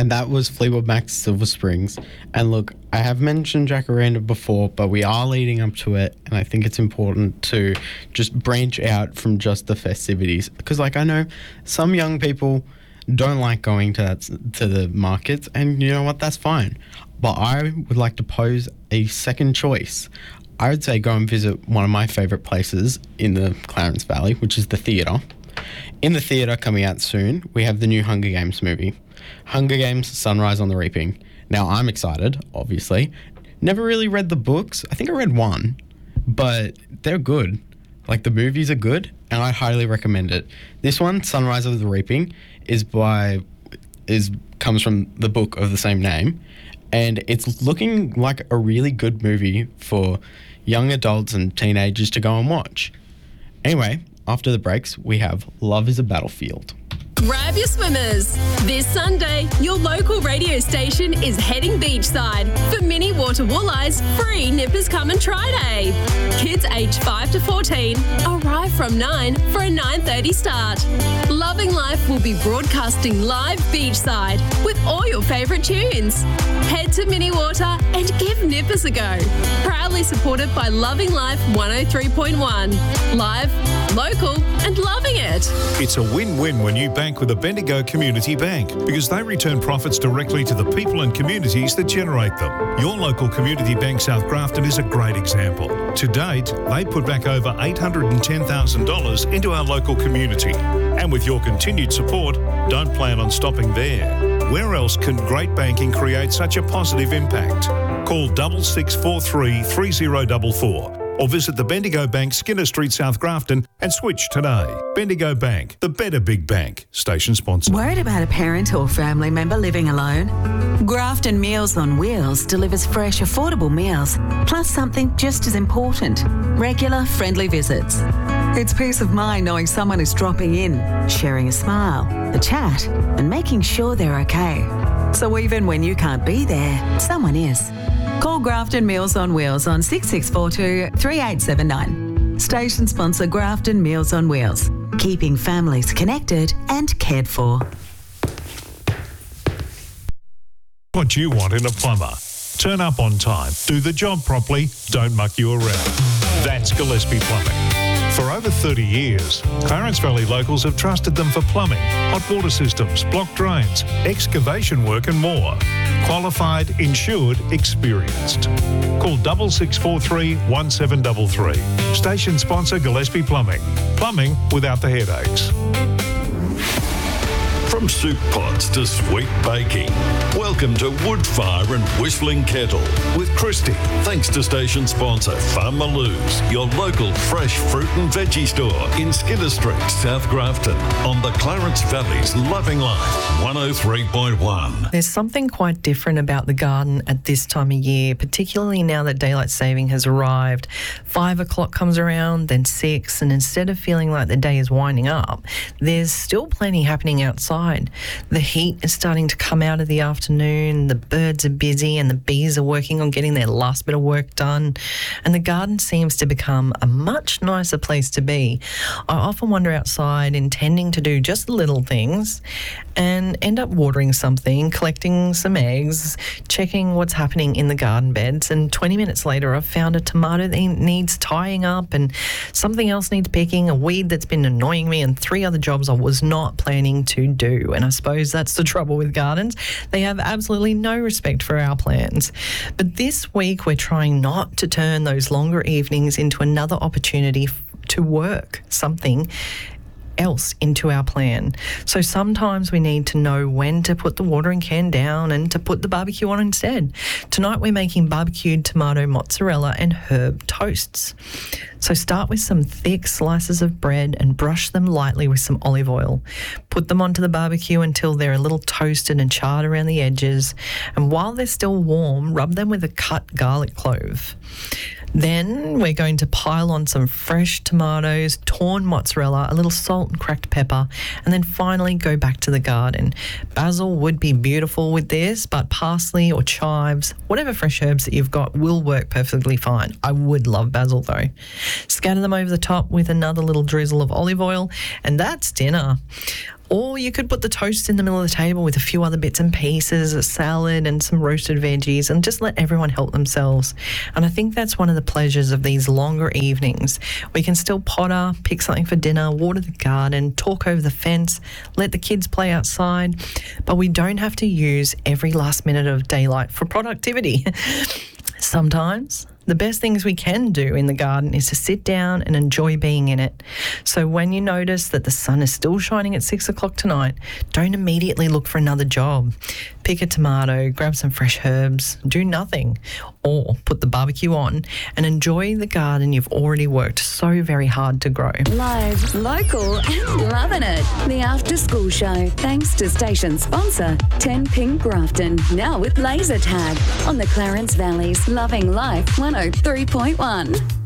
and that was Fleetwood Mac's Silver Springs. And look, I have mentioned Jacaranda before, but we are leading up to it, and I think it's important to just branch out from just the festivities. Because, like, I know some young people don't like going to the markets, and you know what, that's fine. But I would like to pose a second choice. I would say go and visit one of my favourite places in the Clarence Valley, which is the theatre. In the theatre, coming out soon, we have the new Hunger Games movie. Hunger Games: Sunrise on the Reaping. Now, I'm excited, obviously. Never really read the books. I think I read one, but they're good. Like, the movies are good, and I highly recommend it. This one, Sunrise of the Reaping, comes from the book of the same name, and it's looking like a really good movie for young adults and teenagers to go and watch. Anyway, after the breaks, we have Love is a Battlefield. Grab your swimmers. This Sunday, your local radio station is heading beachside for Mini Water Walleyes free Nippers Come and Try Day. Kids aged 5 to 14 arrive from 9 for a 9:30 start. Loving Life will be broadcasting live beachside with all your favourite tunes. Head to Mini Water and give Nippers a go. Proudly supported by Loving Life 103.1. Live, local and loving it. It's a win-win when you bank with a Bendigo Community Bank because they return profits directly to the people and communities that generate them. Your local Community Bank South Grafton is a great example. To date, they put back over $810,000 into our local community. And with your continued support, don't plan on stopping there. Where else can great banking create such a positive impact? Call 6643 3044. Or visit the Bendigo Bank, Skinner Street, South Grafton, and switch today. Bendigo Bank, the better big bank. Station sponsor. Worried about a parent or family member living alone? Grafton Meals on Wheels delivers fresh, affordable meals, plus something just as important, regular, friendly visits. It's peace of mind knowing someone is dropping in, sharing a smile, a chat, and making sure they're okay. So even when you can't be there, someone is. Call Grafton Meals on Wheels on 6642 3879. Station sponsor Grafton Meals on Wheels, keeping families connected and cared for. What you want in a plumber. Turn up on time, do the job properly, don't muck you around. That's Gillespie Plumbing. For over 30 years, Clarence Valley locals have trusted them for plumbing, hot water systems, block drains, excavation work and more. Qualified, insured, experienced. Call 6643 1733. Station sponsor Gillespie Plumbing. Plumbing without the headaches. From soup pots to sweet baking, welcome to Woodfire and Whistling Kettle with Christy. Thanks to station sponsor Farmaloo's, your local fresh fruit and veggie store in Skinner Street, South Grafton, on the Clarence Valley's Loving Life 103.1. There's something quite different about the garden at this time of year, particularly now that daylight saving has arrived. 5 o'clock comes around, then 6, and instead of feeling like the day is winding up, there's still plenty happening outside. The heat is starting to come out of the afternoon, the birds are busy and the bees are working on getting their last bit of work done, and the garden seems to become a much nicer place to be. I often wander outside intending to do just little things and end up watering something, collecting some eggs, checking what's happening in the garden beds, and 20 minutes later I've found a tomato that needs tying up and something else needs picking, a weed that's been annoying me, and 3 other jobs I was not planning to do. And I suppose that's the trouble with gardens. They have absolutely no respect for our plans. But this week we're trying not to turn those longer evenings into another opportunity to work something else into our plan. So sometimes we need to know when to put the watering can down and to put the barbecue on instead. Tonight we're making barbecued tomato mozzarella and herb toasts. So start with some thick slices of bread and brush them lightly with some olive oil. Put them onto the barbecue until they're a little toasted and charred around the edges. And while they're still warm, rub them with a cut garlic clove. Then we're going to pile on some fresh tomatoes, torn mozzarella, a little salt and cracked pepper, and then finally go back to the garden. Basil would be beautiful with this, but parsley or chives, whatever fresh herbs that you've got will work perfectly fine. I would love basil though. Scatter them over the top with another little drizzle of olive oil, and that's dinner. Or you could put the toast in the middle of the table with a few other bits and pieces, a salad and some roasted veggies, and just let everyone help themselves. And I think that's one of the pleasures of these longer evenings. We can still potter, pick something for dinner, water the garden, talk over the fence, let the kids play outside, but we don't have to use every last minute of daylight for productivity. Sometimes the best things we can do in the garden is to sit down and enjoy being in it. So when you notice that the sun is still shining at 6 o'clock tonight, don't immediately look for another job. Pick a tomato, grab some fresh herbs, do nothing, or put the barbecue on and enjoy the garden you've already worked so very hard to grow. Live, local and loving it. The After School Show, thanks to station sponsor 10 Pink Grafton, now with laser tag on the Clarence Valley's Loving Life 103.1.